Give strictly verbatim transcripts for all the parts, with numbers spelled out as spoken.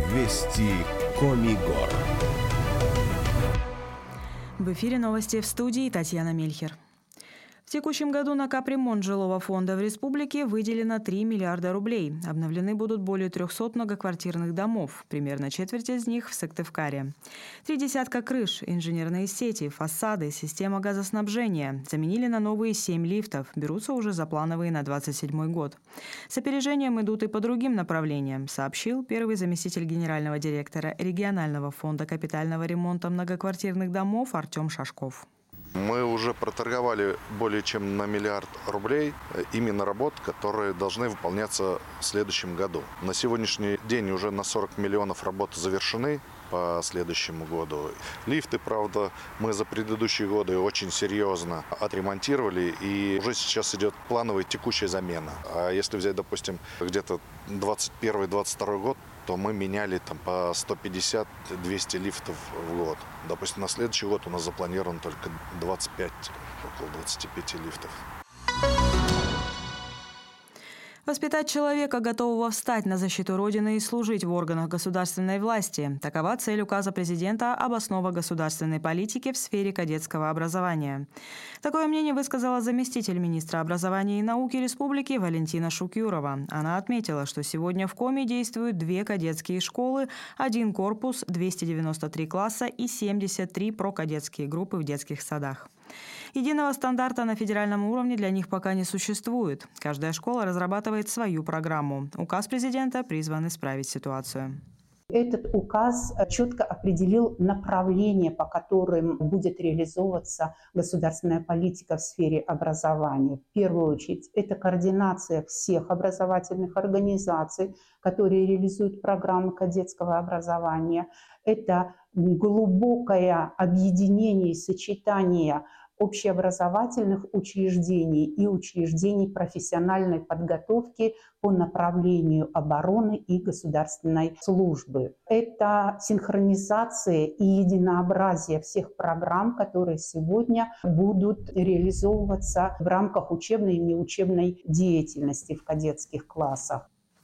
Вести Коми Гор. В эфире новости, в студии Татьяна Мельхер. В текущем году на капремонт жилого фонда в республике выделено три миллиарда рублей. Обновлены будут более трехсот многоквартирных домов, примерно четверть из них в Сыктывкаре. Три десятка крыш, инженерные сети, фасады, система газоснабжения. Заменили на новые семь лифтов, берутся уже за плановые на двадцать седьмой год. С опережением идут и по другим направлениям, сообщил первый заместитель генерального директора регионального фонда капитального ремонта многоквартирных домов Артем Шашков. Мы уже проторговали более чем на миллиард рублей именно работ, которые должны выполняться в следующем году. На сегодняшний день уже на сорок миллионов работ завершены по следующему году. Лифты, правда, мы за предыдущие годы очень серьезно отремонтировали, и уже сейчас идет плановая текущая замена. А если взять, допустим, где-то двадцать первый — двадцать второй год, то мы меняли там по сто пятьдесят — двести лифтов в год. Допустим, на следующий год у нас запланировано только двадцать пять, около двадцати пяти лифтов. Воспитать человека, готового встать на защиту Родины и служить в органах государственной власти. Такова цель указа президента об основах государственной политики в сфере кадетского образования. Такое мнение высказала заместитель министра образования и науки республики Валентина Шукюрова. Она отметила, что сегодня в Коми действуют две кадетские школы, один корпус, двести девяносто три класса и семьдесят три прокадетские группы в детских садах. Единого стандарта на федеральном уровне для них пока не существует. Каждая школа разрабатывает свою программу. Указ президента призван исправить ситуацию. Этот указ четко определил направление, по которым будет реализовываться государственная политика в сфере образования. В первую очередь, это координация всех образовательных организаций, которые реализуют программы кадетского образования. Это глубокое объединение и сочетание общеобразовательных учреждений и учреждений профессиональной подготовки по направлению обороны и государственной службы. Это синхронизация и единообразие всех программ, которые сегодня будут реализовываться в рамках учебной и неучебной деятельности в кадетских классах.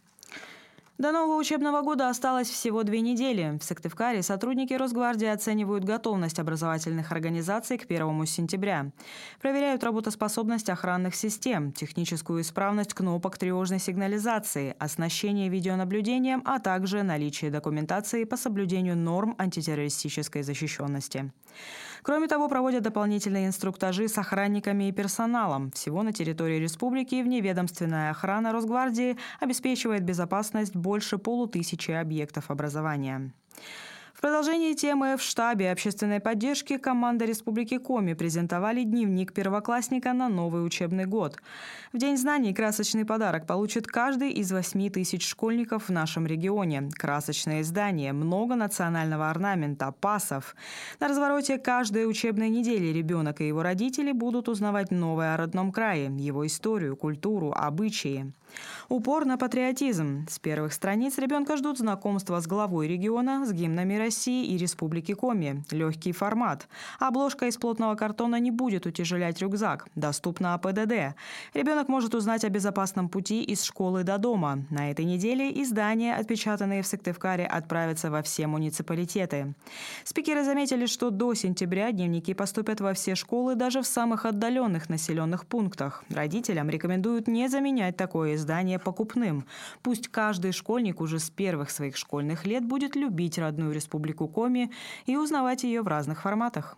До нового учебного года осталось всего две недели. В Сыктывкаре сотрудники Росгвардии оценивают готовность образовательных организаций к первому сентября. Проверяют работоспособность охранных систем, техническую исправность кнопок тревожной сигнализации, оснащение видеонаблюдением, а также наличие документации по соблюдению норм антитеррористической защищенности. Кроме того, проводят дополнительные инструктажи с охранниками и персоналом. Всего на территории республики вневедомственная охрана Росгвардии обеспечивает безопасность больше полутысячи объектов образования. В продолжении темы в штабе общественной поддержки команда Республики Коми презентовали дневник первоклассника на новый учебный год. В День знаний красочный подарок получит каждый из восьми тысяч школьников в нашем регионе. Красочное издание, много национального орнамента, пасов. На развороте каждой учебной недели ребенок и его родители будут узнавать новое о родном крае, его историю, культуру, обычаи. Упор на патриотизм. С первых страниц ребенка ждут знакомства с главой региона, с гимнами России и Республики Коми. Легкий формат. Обложка из плотного картона не будет утяжелять рюкзак. Доступна АПДД. Ребенок может узнать о безопасном пути из школы до дома. На этой неделе издания, отпечатанные в Сыктывкаре, отправятся во все муниципалитеты. Спикеры заметили, что до сентября дневники поступят во все школы, даже в самых отдаленных населенных пунктах. Родителям рекомендуют не заменять такое издание покупным. Пусть каждый школьник уже с первых своих школьных лет будет любить родную Республику Коми и узнавать ее в разных форматах.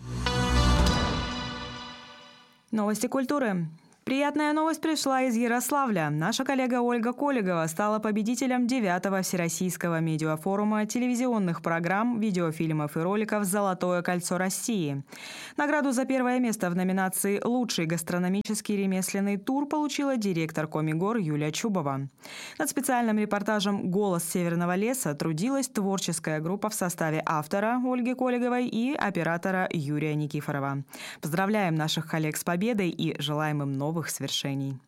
Новости культуры. Приятная новость пришла из Ярославля. Наша коллега Ольга Коллегова стала победителем девятого Всероссийского медиафорума телевизионных программ, видеофильмов и роликов «Золотое кольцо России». Награду за первое место в номинации «Лучший гастрономический ремесленный тур» получила директор Коми Гор Юлия Чубова. Над специальным репортажем «Голос Северного леса» трудилась творческая группа в составе автора Ольги Коллеговой и оператора Юрия Никифорова. Поздравляем наших коллег с победой и желаем им новых свершений.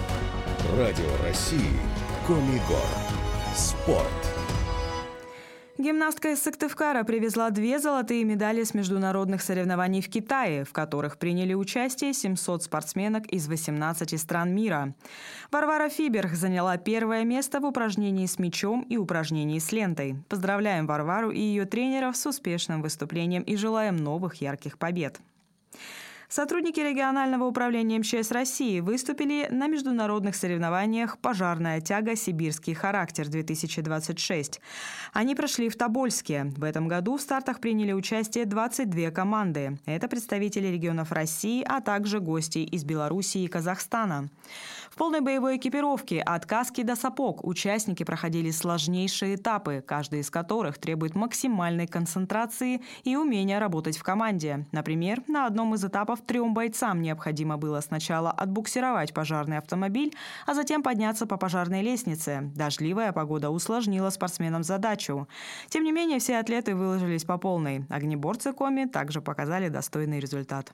Радио России. Коми Гор. Спорт. Гимнастка из Сыктывкара привезла две золотые медали с международных соревнований в Китае, в которых приняли участие семьсот спортсменок из восемнадцати стран мира. Варвара Фиберг заняла первое место в упражнении с мячом и упражнении с лентой. Поздравляем Варвару и ее тренеров с успешным выступлением и желаем новых ярких побед. Сотрудники регионального управления эм че эс России выступили на международных соревнованиях «Пожарная тяга. Сибирский характер-две тысячи двадцать шесть». Они прошли в Тобольске. В этом году в стартах приняли участие двадцать две команды. Это представители регионов России, а также гости из Белоруссии и Казахстана. В полной боевой экипировке от каски до сапог участники проходили сложнейшие этапы, каждый из которых требует максимальной концентрации и умения работать в команде. Например, на одном из этапов трем бойцам необходимо было сначала отбуксировать пожарный автомобиль, а затем подняться по пожарной лестнице. Дождливая погода усложнила спортсменам задачу. Тем не менее, все атлеты выложились по полной. Огнеборцы Коми также показали достойный результат.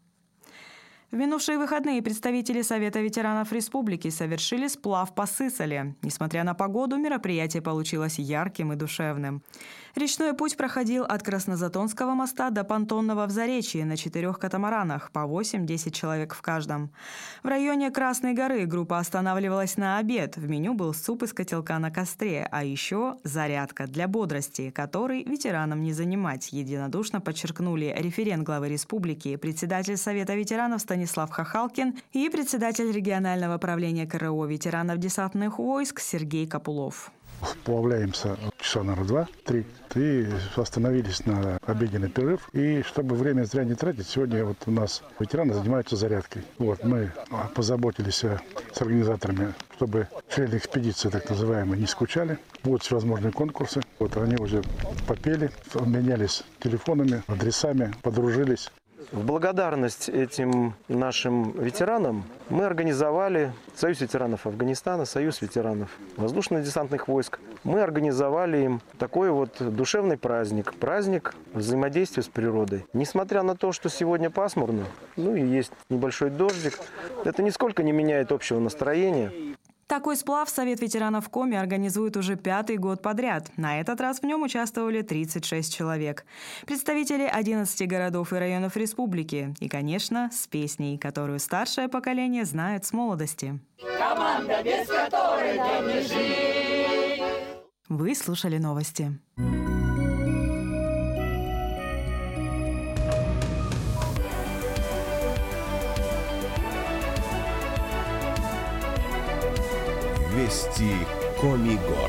В минувшие выходные представители Совета ветеранов республики совершили сплав по Сысоле. Несмотря на погоду, мероприятие получилось ярким и душевным. Речной путь проходил от Краснозатонского моста до Понтонного в Заречье на четырех катамаранах, по восемь-десять человек в каждом. В районе Красной горы группа останавливалась на обед. В меню был суп из котелка на костре, а еще зарядка для бодрости, которой ветеранам не занимать, единодушно подчеркнули референт главы республики, председатель Совета ветеранов Станислав Хахалкин и председатель регионального правления ка эр о ветеранов десантных войск Сергей Капулов. Сплавляемся часа, наверное, два-три. И остановились на обеденный перерыв. И чтобы время зря не тратить, сегодня вот у нас ветераны занимаются зарядкой. Вот, мы позаботились с организаторами, чтобы члены экспедиции, так называемые, не скучали. Вот всевозможные конкурсы. Вот они уже попели, обменялись телефонами, адресами, подружились. В благодарность этим нашим ветеранам мы организовали Союз ветеранов Афганистана, Союз ветеранов воздушно-десантных войск. Мы организовали им такой вот душевный праздник, праздник взаимодействия с природой. Несмотря на то, что сегодня пасмурно, ну и есть небольшой дождик, это нисколько не меняет общего настроения. Такой сплав Совет ветеранов Коми организует уже пятый год подряд. На этот раз в нем участвовали тридцать шесть человек. Представители одиннадцати городов и районов республики. И, конечно, с песней, которую старшее поколение знает с молодости. Команда, без которой нам не жить. Вы слушали новости. Вести Коми гор.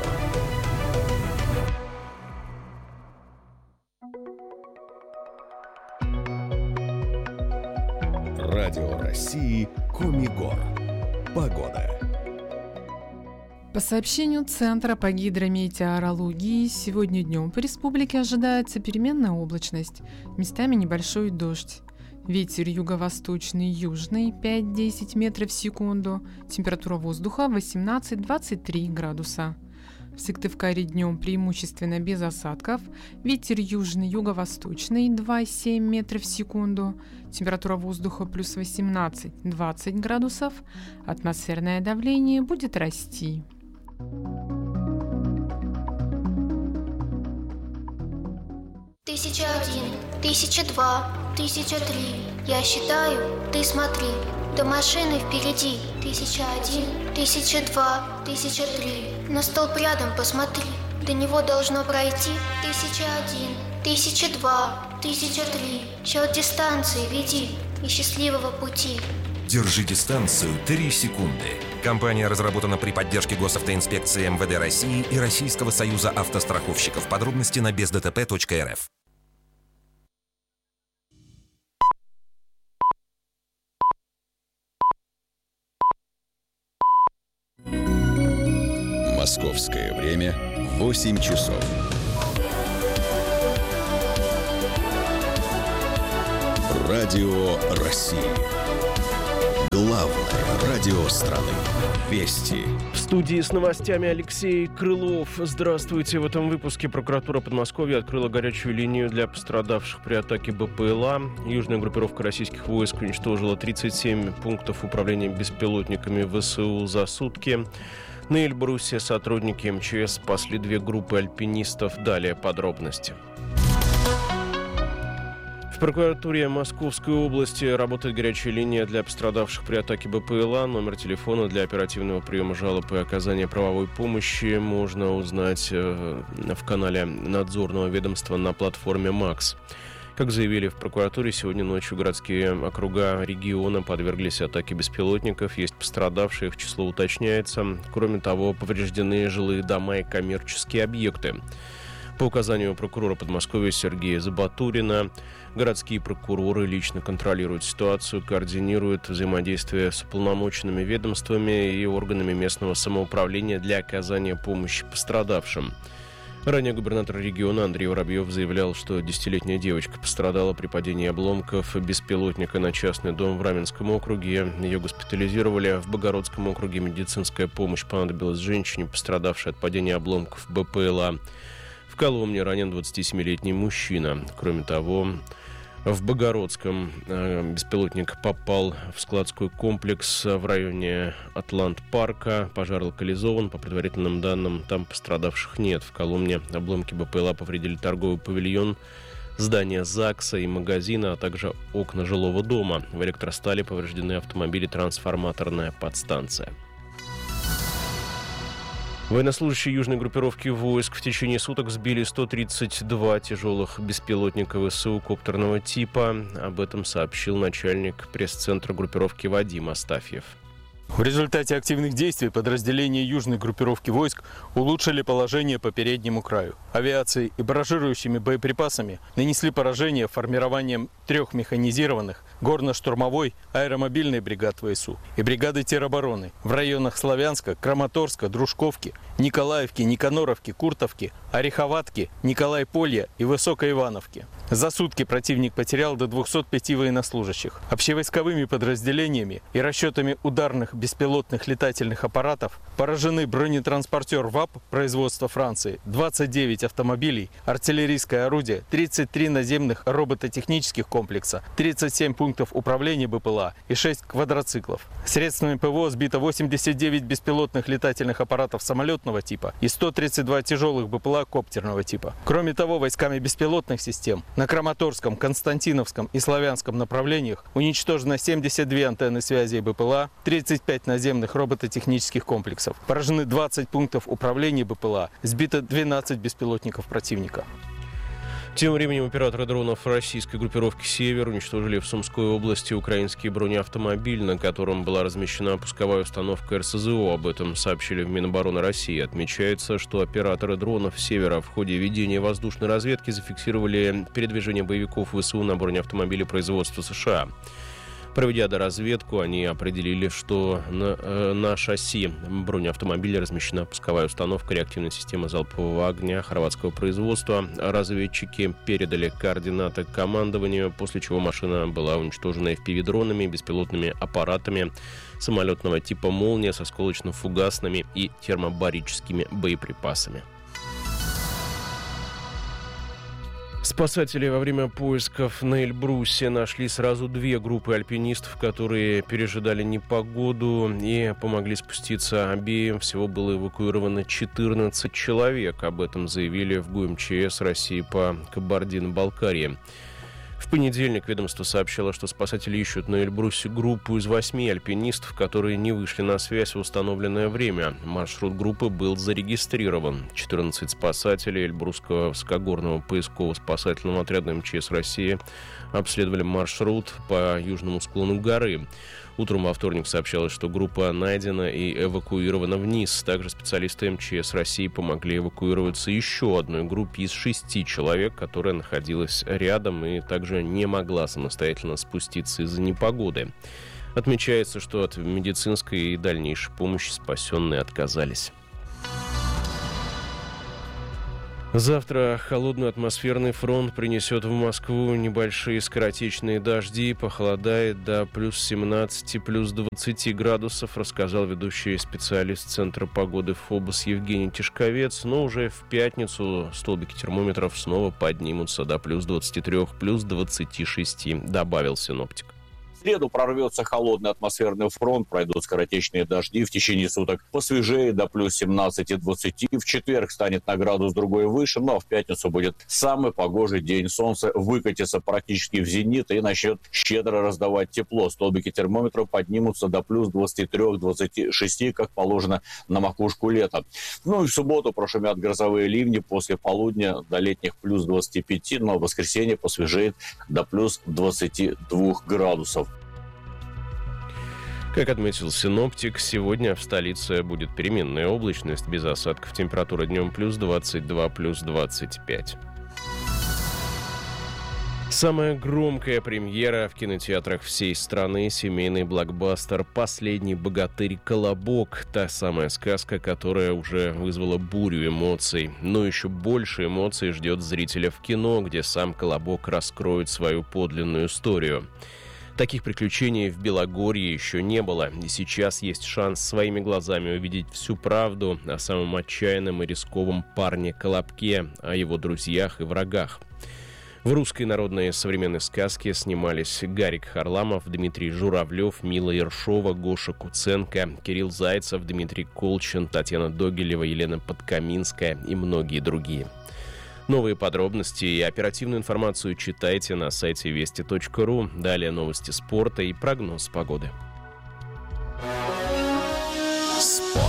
Радио России Коми гор. Погода. По сообщению Центра по гидрометеорологии, сегодня днем по республике ожидается переменная облачность, местами небольшой дождь. Ветер юго-восточный, южный пять-десять метров в секунду. Температура воздуха восемнадцать-двадцать три градуса. В Сыктывкаре днем преимущественно без осадков. Ветер южный, юго-восточный два-семь метров в секунду. Температура воздуха плюс восемнадцать-двадцать градусов. Атмосферное давление будет расти. Тысяча один, тысяча два, тысяча три. Я считаю, ты смотри. До машины впереди. Тысяча один, тысяча два, тысяча три. На столб рядом посмотри. До него должно пройти. Тысяча один, тысяча два, тысяча три. Счет дистанции веди и счастливого пути. Держи дистанцию три секунды. Компания разработана при поддержке госавтоинспекции эм вэ дэ России и Российского союза автостраховщиков. Подробности на без дэ тэ пэ точка эр эф. Московское время восемь часов. Радио России. Главное радио страны. Вести. В студии с новостями Алексей Крылов. Здравствуйте. В этом выпуске прокуратура Подмосковья открыла горячую линию для пострадавших при атаке бэ пэ эл а. Южная группировка российских войск уничтожила тридцать семь пунктов управления беспилотниками вэ эс у за сутки. На Эльбрусе сотрудники эм че эс спасли две группы альпинистов. Далее подробности. В прокуратуре Московской области работает горячая линия для пострадавших при атаке бэ пэ эл а. Номер телефона для оперативного приема жалоб и оказания правовой помощи можно узнать в канале надзорного ведомства на платформе МАКС. Как заявили в прокуратуре, сегодня ночью городские округа региона подверглись атаке беспилотников. Есть пострадавшие, их число уточняется. Кроме того, повреждены жилые дома и коммерческие объекты. По указанию прокурора Подмосковья Сергея Забатурина, городские прокуроры лично контролируют ситуацию, координируют взаимодействие с уполномоченными ведомствами и органами местного самоуправления для оказания помощи пострадавшим. Ранее губернатор региона Андрей Воробьев заявлял, что десятилетняя девочка пострадала при падении обломков беспилотника на частный дом в Раменском округе. Ее госпитализировали. В Богородском округе медицинская помощь понадобилась женщине, пострадавшей от падения обломков бэ пэ эл а. В Коломне ранен двадцатисемилетний мужчина. Кроме того, в Богородском э, беспилотник попал в складской комплекс в районе Атлант-парка. Пожар локализован. По предварительным данным, там пострадавших нет. В Коломне обломки бэ пэ эл а повредили торговый павильон, здание ЗАГСа и магазина, а также окна жилого дома. В Электростали повреждены автомобили, трансформаторная подстанция. Военнослужащие южной группировки войск в течение суток сбили сто тридцать два тяжелых беспилотника вэ эс у коптерного типа. Об этом сообщил начальник пресс-центра группировки Вадим Астафьев. В результате активных действий подразделения южной группировки войск улучшили положение по переднему краю. Авиацией и баражирующими боеприпасами нанесли поражение формированием трех механизированных горно-штурмовой аэромобильной бригад вэ эс у и бригады теробороны в районах Славянска, Краматорска, Дружковки, Николаевки, Никаноровки, Куртовки, Ореховатки, Николай-Полья и Высокоивановки. За сутки противник потерял до двухсот пяти военнослужащих. Общевойсковыми подразделениями и расчетами ударных беспилотных летательных аппаратов поражены бронетранспортер ВАП производства Франции, двадцать девять автомобилей, артиллерийское орудие, тридцать три наземных робототехнических комплекса, тридцать семь пунктов управления бэ пэ эл а и шесть квадроциклов. Средствами пэ вэ о сбито восемьдесят девять беспилотных летательных аппаратов самолетного типа и сто тридцать два тяжелых бэ пэ эл а коптерного типа. Кроме того, войсками беспилотных систем на Краматорском, Константиновском и Славянском направлениях уничтожено семьдесят две антенны связи бэ пэ эл а, тридцать пять наземных робототехнических комплексов. Поражены двадцать пунктов управления бэ пэ эл а, сбито двенадцать беспилотников противника. Тем временем операторы дронов российской группировки «Север» уничтожили в Сумской области украинский бронеавтомобиль, на котором была размещена пусковая установка эр эс зэ о. Об этом сообщили в Минобороны России. Отмечается, что операторы дронов «Севера» в ходе ведения воздушной разведки зафиксировали передвижение боевиков вэ эс у на бронеавтомобиле производства США. Проведя доразведку, они определили, что на, э, на шасси бронеавтомобиля размещена пусковая установка реактивной системы залпового огня хорватского производства. Разведчики передали координаты командованию, после чего машина была уничтожена эф пи ви-дронами, беспилотными аппаратами самолетного типа «Молния» с осколочно-фугасными и термобарическими боеприпасами. Спасатели во время поисков на Эльбрусе нашли сразу две группы альпинистов, которые пережидали непогоду и помогли спуститься обеим. Всего было эвакуировано четырнадцать человек. Об этом заявили в ГУ эм че эс России по Кабардино-Балкарии. В понедельник ведомство сообщило, что спасатели ищут на Эльбрусе группу из восьми альпинистов, которые не вышли на связь в установленное время. Маршрут группы был зарегистрирован. четырнадцать спасателей Эльбрусского высокогорного поисково-спасательного отряда эм че эс России обследовали маршрут по южному склону горы. Утром во вторник сообщалось, что группа найдена и эвакуирована вниз. Также специалисты эм че эс России помогли эвакуироваться еще одной группе из шести человек, которая находилась рядом и также не могла самостоятельно спуститься из-за непогоды. Отмечается, что от медицинской и дальнейшей помощи спасенные отказались. Завтра холодный атмосферный фронт принесет в Москву небольшие скоротечные дожди. Похолодает до плюс семнадцати, плюс двадцати градусов, рассказал ведущий специалист Центра погоды ФОБОС Евгений Тишковец. Но уже в пятницу столбики термометров снова поднимутся до плюс двадцати трёх, плюс двадцати шести, добавил синоптик. среду прорвется холодный атмосферный фронт, пройдут скоротечные дожди, в течение суток посвежее до плюс семнадцати-двадцати. В четверг станет на градус другой выше, но в пятницу будет самый погожий день. Солнце выкатится практически в зенит и начнет щедро раздавать тепло. Столбики термометра поднимутся до плюс двадцати трёх — двадцати шести, как положено на макушку лета. Ну и в субботу прошумят грозовые ливни, после полудня до летних плюс двадцати пяти, но в воскресенье посвежеет до плюс двадцати двух градусов. Как отметил синоптик, сегодня в столице будет переменная облачность, без осадков, температура днем плюс двадцать два, плюс двадцать пять. Самая громкая премьера в кинотеатрах всей страны — семейный блокбастер «Последний богатырь. Колобок». Та самая сказка, которая уже вызвала бурю эмоций. Но еще больше эмоций ждет зрителя в кино, где сам Колобок раскроет свою подлинную историю. Таких приключений в Белогорье еще не было, и сейчас есть шанс своими глазами увидеть всю правду о самом отчаянном и рисковом парне Колобке, о его друзьях и врагах. В русской народной современной сказке снимались Гарик Харламов, Дмитрий Журавлев, Мила Ершова, Гоша Куценко, Кирилл Зайцев, Дмитрий Колчин, Татьяна Догилева, Елена Подкаминская и многие другие. Новые подробности и оперативную информацию читайте на сайте вести точка ру. Далее новости спорта и прогноз погоды. Спорт.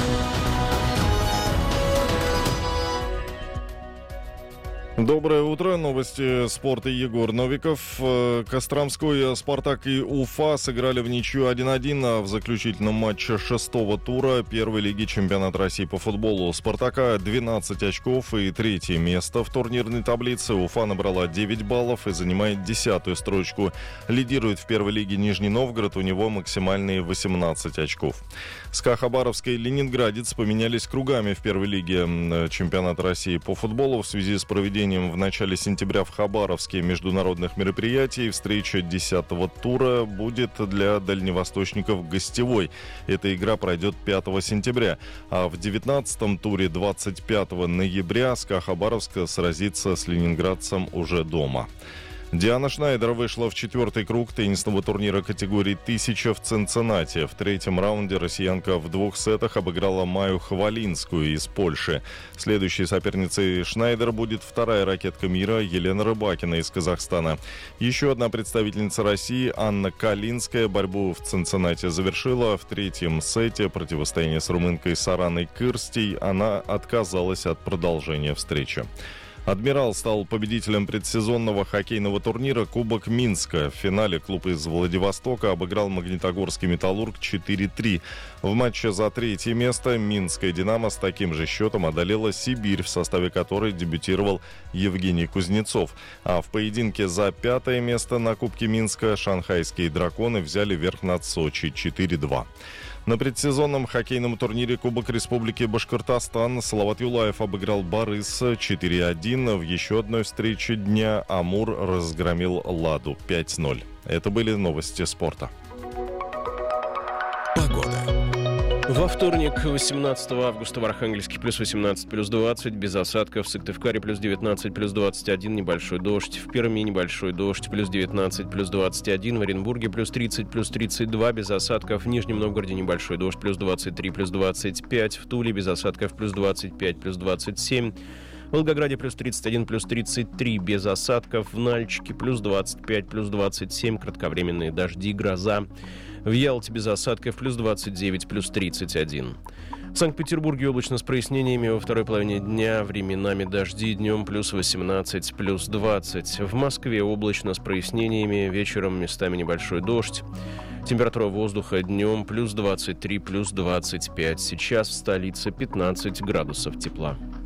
Доброе утро. Новости спорта. Егор Новиков. Костромской «Спартак» и Уфа сыграли в ничью один один в заключительном матче шестого тура первой лиги чемпионата России по футболу. У «Спартака» двенадцать очков и третье место в турнирной таблице. Уфа набрала девять баллов и занимает десятую строчку. Лидирует в первой лиге Нижний Новгород, у него максимальные восемнадцать очков. СКА Хабаровск и Ленинградец поменялись кругами в первой лиге чемпионата России по футболу в связи с проведением в начале сентября в Хабаровске международных мероприятий. Встреча десятого тура будет для дальневосточников гостевой. Эта игра пройдет пятого сентября. А в девятнадцатом туре двадцать пятого ноября СКА Хабаровска сразится с ленинградцем уже дома. Диана Шнайдер вышла в четвертый круг теннисного турнира категории «тысяча» в Цинциннати. В третьем раунде россиянка в двух сетах обыграла Майю Хвалинскую из Польши. Следующей соперницей Шнайдер будет вторая ракетка мира Елена Рыбакина из Казахстана. Еще одна представительница России, Анна Калинская, борьбу в Цинциннати завершила. В третьем сете противостояние с румынкой Сараной Кырстей она отказалась от продолжения встречи. «Адмирал» стал победителем предсезонного хоккейного турнира «Кубок Минска». В финале клуб из Владивостока обыграл Магнитогорский «Металлург» четыре три. В матче за третье место «Минская Динамо» с таким же счетом одолела «Сибирь», в составе которой дебютировал Евгений Кузнецов. А в поединке за пятое место на Кубке Минска «Шанхайские драконы» взяли верх над Сочи четыре два. На предсезонном хоккейном турнире Кубок Республики Башкортостан Салават Юлаев обыграл Барыс четыре один. В еще одной встрече дня Амур разгромил Ладу пять ноль. Это были новости спорта. Погода. Во вторник, восемнадцатого августа, в Архангельске плюс восемнадцать, плюс двадцать, без осадков. В Сыктывкаре плюс девятнадцать, плюс двадцать один, небольшой дождь. В Перми небольшой дождь, плюс девятнадцать, плюс двадцать один. В Оренбурге плюс тридцать, плюс тридцать два, без осадков. В Нижнем Новгороде небольшой дождь, плюс двадцать три, плюс двадцать пять. В Туле без осадков, плюс двадцать пять, плюс двадцать семь. В Волгограде плюс тридцать один, плюс тридцать три, без осадков. В Нальчике плюс двадцать пять, плюс двадцать семь, кратковременные дожди, гроза. В Ялте без осадков плюс двадцать девять, плюс тридцать один. В Санкт-Петербурге облачно с прояснениями, во второй половине дня временами дожди, днем плюс восемнадцать, плюс двадцать. В Москве облачно с прояснениями, вечером местами небольшой дождь. Температура воздуха днем плюс двадцать три, плюс двадцать пять. Сейчас в столице пятнадцать градусов тепла.